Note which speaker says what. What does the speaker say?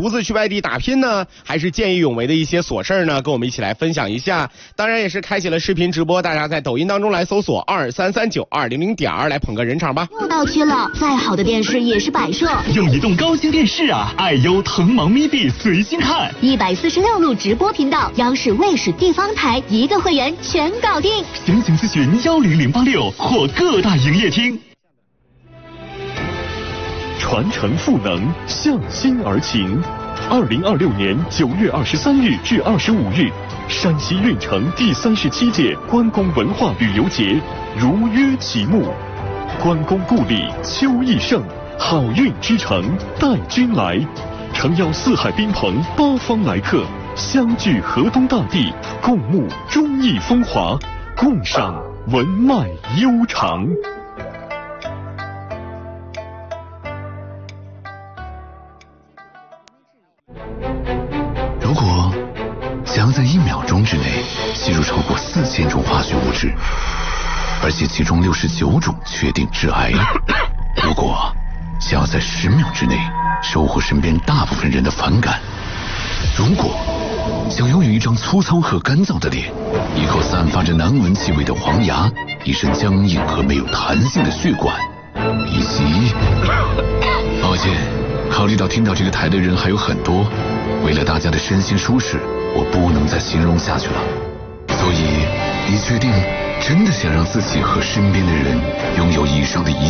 Speaker 1: 独自去外地打拼呢，还是见义勇为的一些琐事呢？跟我们一起来分享一下。当然也是开启了视频直播，大家在抖音当中来搜索2339200来捧个人场吧。
Speaker 2: 又到期了，再好的电视也是摆设。
Speaker 3: 用移动高清电视啊，爱优腾芒咪币随心看
Speaker 2: ，146路直播频道，央视、卫视、地方台一个会员全搞定。
Speaker 3: 详情咨询10086或各大营业厅。传承赋能，向心而行。2026年9月23日至25日，山西运城第37届关公文化旅游节如约启幕。关公故里秋意盛，好运之城带君来。诚邀四海宾朋8方来客，相聚河东大地，共沐忠义风华，共赏文脉悠长。
Speaker 4: 如果想要在1秒钟之内吸入超过4000种化学物质，而且其中69种确定致癌，如果想要在10秒之内收获身边大部分人的反感，如果想拥有一张粗糙和干燥的脸，一口散发着难闻气味的黄牙，一身僵硬和没有弹性的血管，以及……抱歉，考虑到听到这个台的人还有很多，为了大家的身心舒适，我不能再形容下去了。所以，你确定真的想让自己和身边的人拥有以上的一